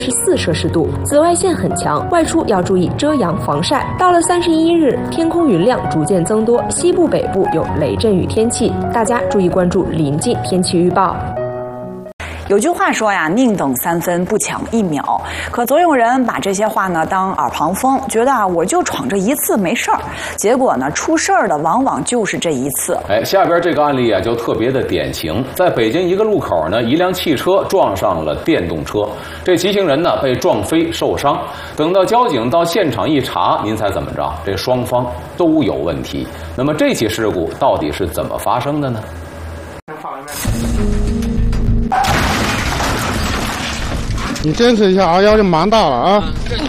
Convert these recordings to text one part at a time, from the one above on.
4摄氏度，紫外线很强，外出要注意遮阳防晒。到了31日，天空云量逐渐增多，西部、北部有雷阵雨天气，大家注意关注临近天气预报。 有句话说呀，宁等3分不抢1秒。可总有人把这些话呢当耳旁风，觉得我就闯这一次没事儿。结果呢，出事儿的往往就是这一次。 下边这个案例啊就特别的典型，在北京一个路口呢，一辆汽车撞上了电动车，这骑行人呢被撞飞受伤。等到交警到现场一查，您猜怎么着？这双方都有问题。那么这起事故到底是怎么发生的呢？ 你坚持一下啊，要求蛮大了啊！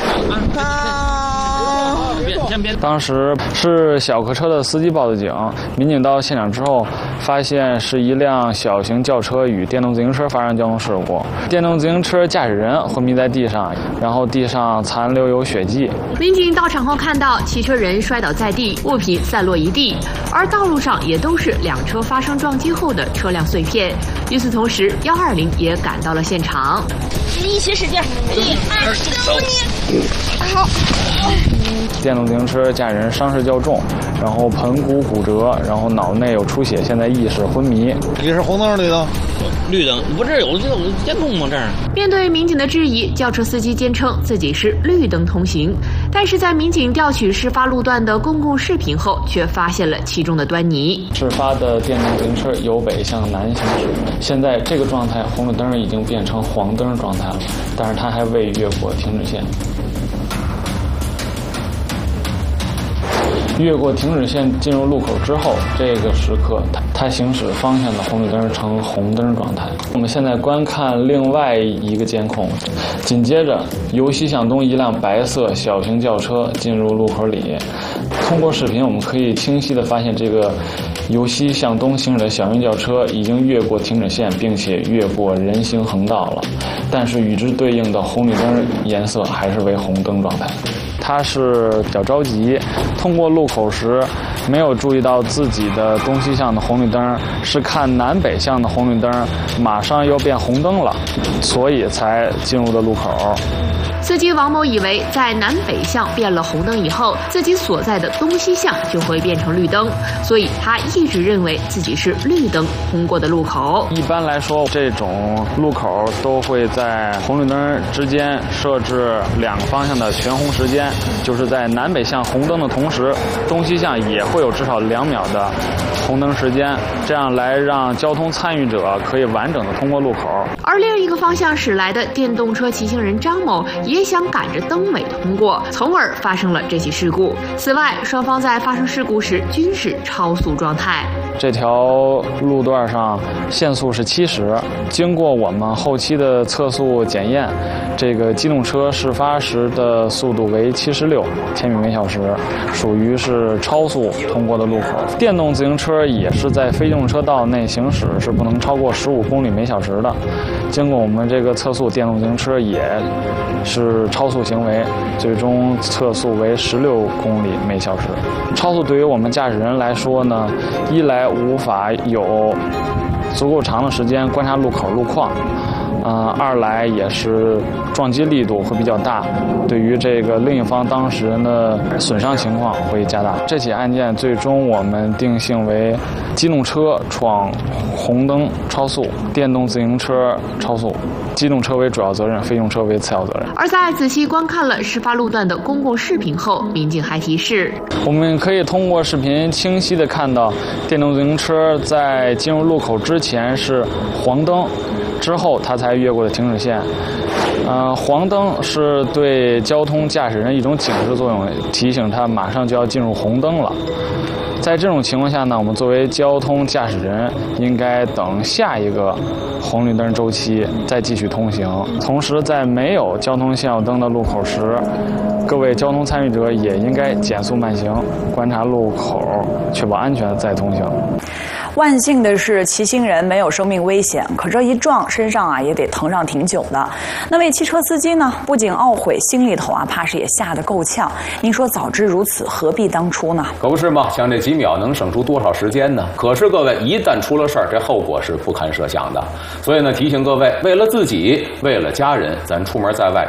当时是小客车的司机报的警，民警到现场之后，发现是一辆小型轿车与电动自行车发生交通事故，电动自行车驾驶人昏迷在地上，然后地上残留有血迹。 民警到场后看到汽车人摔倒在地，物品散落一地，而道路上也都是两车发生撞击后的车辆碎片。与此同时，120也赶到了现场。 一起使劲，1、2、3，好。 电动自行车驾驶人伤势较重，然后盆骨骨折，然后脑内有出血，现在意识昏迷。 你是红灯绿灯？ 绿灯，不是有监控吗？这儿。 面对民警的质疑，轿车司机坚称自己是绿灯通行，但是在民警调取事发路段的公共视频后，却发现了其中的端倪。 事发的电动自行车由北向南行驶，现在这个状态，红绿灯已经变成黄灯状态了，但是它还未越过停止线。越过停止线进入路口之后，这个时刻它行驶方向的红绿灯呈红灯状态。我们现在观看另外一个监控，紧接着由西向东一辆白色小型轿车进入路口里。通过视频，我们可以清晰地发现，这个由西向东行驶的小型轿车已经越过停止线，并且越过人行横道了，但是与之对应的红绿灯颜色还是为红灯状态。他是比较着急，通过路口时没有注意到自己的东西向的红绿灯是看南北向的红绿灯，马上要变红灯了，所以才进入的路口。 司机王某以为在南北向变了红灯以后，自己所在的东西向就会变成绿灯，所以他一直认为自己是绿灯通过的路口。 一般来说，这种路口都会在红绿灯之间设置2个方向的全红时间，就是在南北向红灯的同时，东西向也会有至少2秒的红灯时间，这样来让交通参与者可以完整的通过路口。 而另一个方向驶来的电动车骑行人张某也想赶着灯尾通过，从而发生了这起事故。此外，双方在发生事故时均是超速状态。 这条路段上限速是70，经过我们后期的测速检验，这个机动车事发时的速度为76千米每小时，属于是超速通过的路口。电动自行车也是在非机动车道内行驶是不能超过15公里每小时的。经过我们这个测速，电动自行车也是超速行为，最终测速为16公里每小时。超速对于我们驾驶人来说呢，一来无法有足够长的时间观察路口路况，二来也是撞击力度会比较大，对于这个另一方当事人的损伤情况会加大。这起案件最终我们定性为机动车闯红灯超速，电动自行车超速，机动车为主要责任，非机动车为次要责任。 而在仔细观看了事发路段的公共视频后，民警还提示， 我们可以通过视频清晰地看到，电动自行车在进入路口之前是黄灯，之后它才越过的停止线。黄灯是对交通驾驶人一种警示作用，提醒他马上就要进入红灯了。在这种情况下呢，我们作为交通驾驶人，应该等下一个红绿灯周期再继续通行。同时，在没有交通信号灯的路口时，各位交通参与者也应该减速慢行，观察路口，确保安全再通行。 万幸的是，骑行人没有生命危险，可这一撞，身上也得疼上挺久的。那位汽车司机呢，不仅懊悔，心里头怕是也吓得够呛。您说早知如此，何必当初呢？ 可不是嘛，像这几秒能省出多少时间呢？可是各位，一旦出了事儿，这后果是不堪设想的。所以呢，提醒各位，为了自己，为了家人，咱出门在外